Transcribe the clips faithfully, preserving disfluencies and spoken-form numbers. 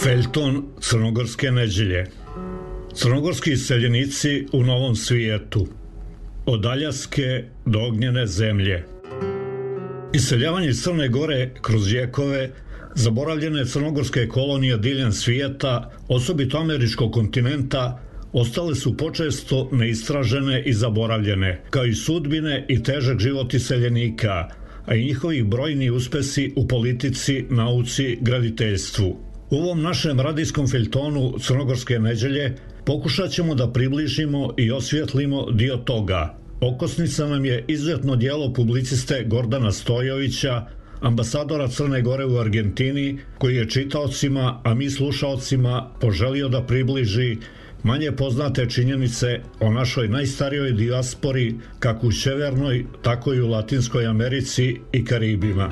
Feljton Crnogorske neđelje. Crnogorski iseljenici u novom svijetu. Od Aljaske do ognjene zemlje. Iseljavanje iz Crne Gore kroz vjekove, zaboravljene crnogorske kolonije diljem svijeta, osobito američkog kontinenta, ostale su počesto neistražene i zaboravljene, kao i sudbine i težak život iseljenika, a i njihovih brojni uspesi u politici, nauci, graditeljstvu. U ovom našem radijskom feljtonu Crnogorske neđelje pokušat ćemo da približimo i osvijetlimo dio toga. Okosnica nam je izuzetno djelo publiciste Gordana Stojovića, ambasadora Crne Gore u Argentini, koji je čitaocima, a mi slušaocima, poželio da približi manje poznate činjenice o našoj najstarijoj dijaspori, kako u Sjevernoj, tako i u Latinskoj Americi i Karibima.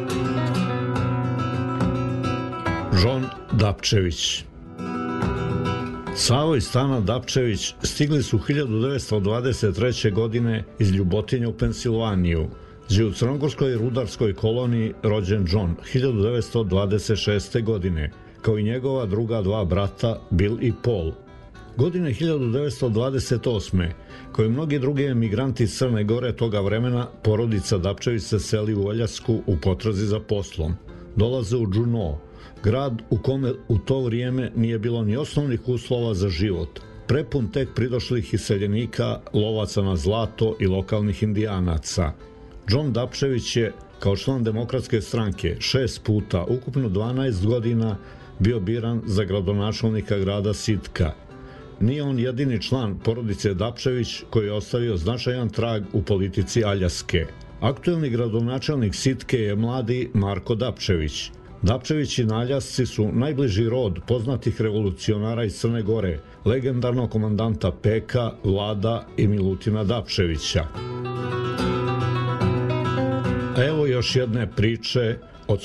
Džon Dapčević. Savo i Stana Dapčević stigli su hiljadu devetsto dvadeset treće. godine iz Ljubotinja u Pensilvaniju, gdje u crnogorskoj rudarskoj koloniji rođen Džon hiljadu devetsto dvadeset šeste. godine, kao i njegova druga dva brata Bill i Paul. Godine hiljadu devetsto dvadeset osme. kao i mnogi drugi emigranti iz Crne Gore toga vremena, porodica Dapčević se seli u Aljasku u potrazi za poslom. Dolaze u Juneau, grad u kome u to vrijeme nije bilo ni osnovnih uslova za život, prepun tek pridošlih iseljenika, lovaca na zlato i lokalnih indijanaca. Džon Dapčević je, kao član Demokratske stranke, šest puta, ukupno dvanaest godina, bio biran za gradonačelnika grada Sitka. Nije on jedini član porodice Dapčević koji je ostavio značajan trag u politici Aljaske. Aktuelni gradonačelnik Sitke je mladi Marko Dapčević. Dapčevići na Aljasci su najbliži rod poznatih revolucionara iz Crne Gore, legendarnog komandanta Peka, Vlada i Milutina Dapčevića. Evo još jedne priče